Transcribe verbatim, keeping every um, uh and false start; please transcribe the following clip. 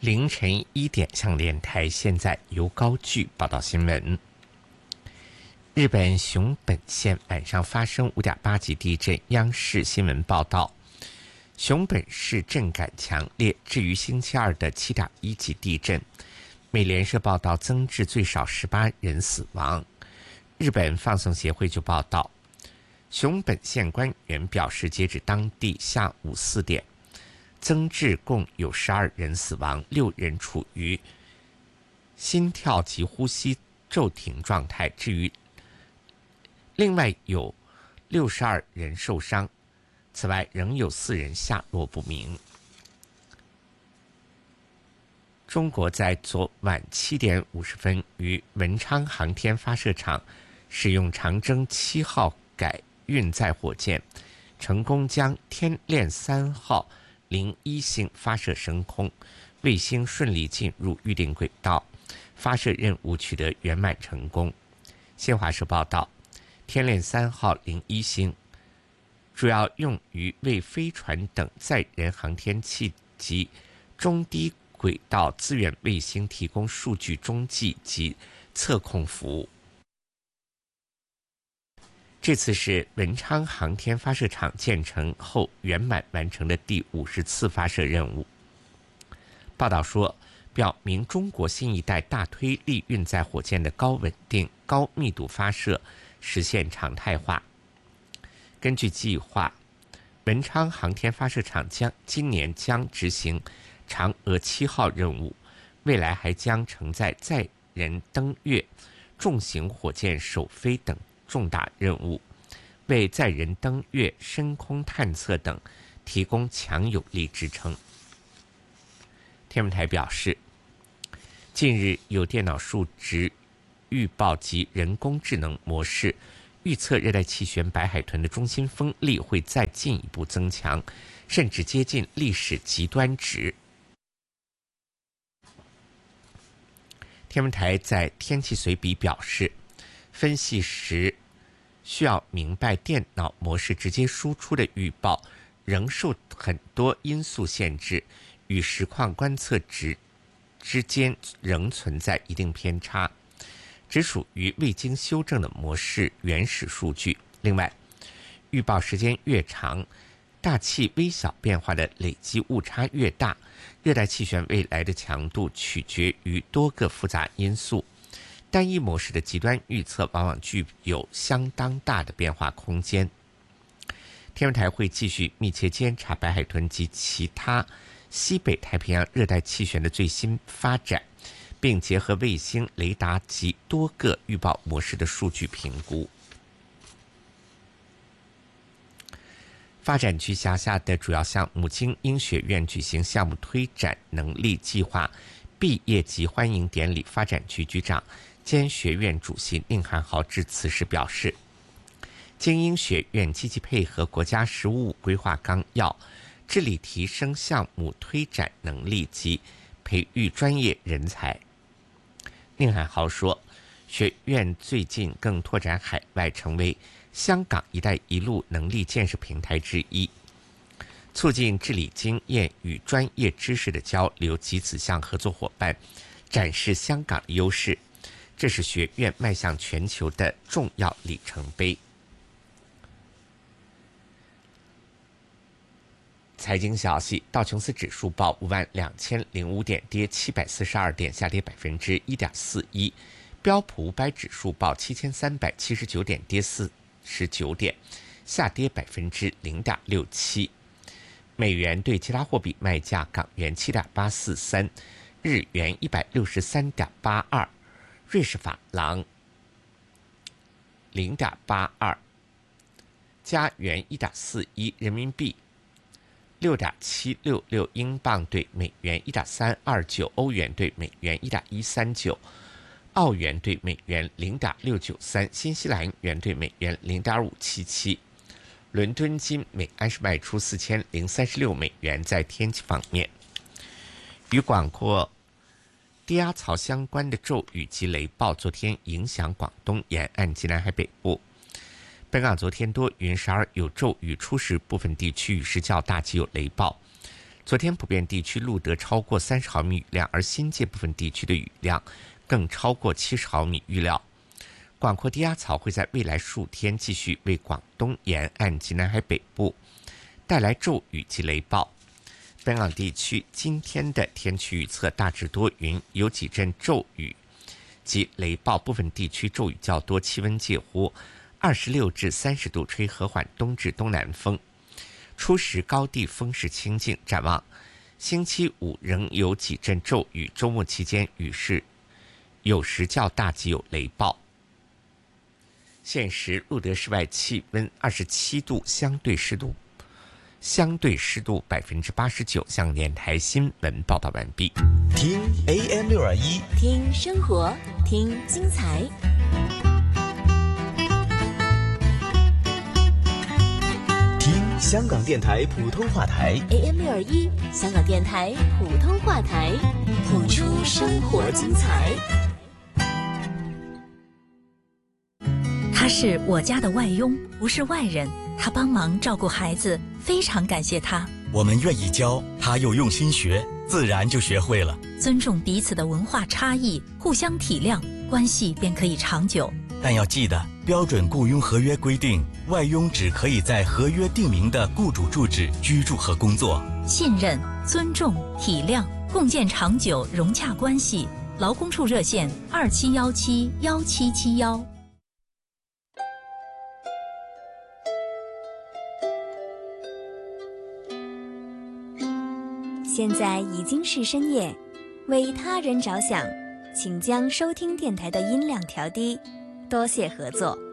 凌晨一点，向联台现在由高句报道新闻。日本熊本县晚上发生 五点八 级地震，央视新闻报道，熊本市震感强烈，至于星期二的 七点一 级地震，美联社报道增至最少十八人死亡。日本放送协会就报道，熊本县官员表示，截止当地下午四点，增至共有十二人死亡，六人处于心跳及呼吸骤停状态，至于另外有六十二人受伤，此外仍有四人下落不明。中国在昨晚七点五十分于文昌航天发射场使用长征七号改运载火箭，成功将天链三号零一星发射升空，卫星顺利进入预定轨道，发射任务取得圆满成功。新华社报道，天链三号零一星主要用于为飞船等载人航天器及中低轨道资源卫星提供数据中继及测控服务。这次是文昌航天发射场建成后圆满完成的第五十次发射任务。报道说，表明中国新一代大推力运载火箭的高稳定、高密度发射实现常态化。根据计划，文昌航天发射场将今年将执行嫦娥七号任务，未来还将承载载人登月、重型火箭首飞等重大任务，为载人登月、深空探测等提供强有力支撑。天文台表示，近日有电脑数值预报及人工智能模式预测热带气旋白海豚的中心风力会再进一步增强，甚至接近历史极端值。天文台在天气随笔表示，分析时需要明白电脑模式直接输出的预报仍受很多因素限制，与实况观测值之间仍存在一定偏差，只属于未经修正的模式原始数据。另外，预报时间越长，大气微小变化的累积误差越大，热带气旋未来的强度取决于多个复杂因素，单一模式的极端预测往往具有相当大的变化空间。天文台会继续密切监察白海豚及其他西北太平洋热带气旋的最新发展，并结合卫星、雷达及多个预报模式的数据评估。发展局辖下的主要项目精英学院举行项目推展能力计划毕业及欢迎典礼，发展局局长兼学院主席宁汉豪致辞时表示，精英学院积极配合国家“十五五”规划纲要，致力提升项目推展能力及培育专业人才。宁汉豪说，学院最近更拓展海外，成为香港“一带一路”能力建设平台之一，促进治理经验与专业知识的交流及此项合作伙伴，展示香港的优势，这是学院迈向全球的重要里程碑。财经消息，道琼斯指数报五万两千零五点，跌七百四十二点，下跌百分之一点四一。标普五百指数报七千三百七十九点，跌四十九点，下跌百分之零点六七。美元对其他货币卖价：港元七点八四三，日元一百六十三点八二，瑞士法郎零点八二，加元一点四一，人民币六点七六六，英镑对美元一点三二九，欧元对美元一点一三九，澳元对美元零点六九三，新西兰元对美元零点五七七。伦敦金每安士卖出四千零三十六美元。在天气方面，与广阔低压槽相关的骤雨及雷暴昨天影响广东沿岸及南海北部。本港昨天多云，时而有骤雨，初时部分地区雨势较大，及有雷暴。 昨天普遍地区录得超过三十毫米雨量，而新界部分地区的雨量更超过七十毫米。预料广阔低压槽会在未来数天继续为广东沿岸及南海北部带来骤雨及雷暴。本港地区今天的天气预测大致多云，有几阵骤雨及雷暴，部分地区骤雨较多，气温介乎二十六至三十度，吹和缓东至东南风。初时高地风势清劲，展望星期五仍有几阵骤雨，周末期间雨势有时较大及有雷暴。现时录得室外气温二十七度，相对湿度相对湿度百分之八十九。向电台新闻报道完毕。 听 A M 六二一， 听生活，听精彩。 听香港电台普通话台 A M 六二一，香港电台普通话台，谱出生活精彩。 他是我家的外佣，不是外人。他帮忙照顾孩子，非常感谢他。 我们愿意教，他又用心学，自然就学会了。 尊重彼此的文化差异，互相体谅，关系便可以长久。 但要记得，标准雇佣合约规定，外佣只可以在合约定明的雇主住址居住和工作。 信任、尊重、体谅，共建长久融洽关系。劳工处热线二七幺七幺七七幺。 现在已经是深夜，为他人着想，请将收听电台的音量调低，多谢合作。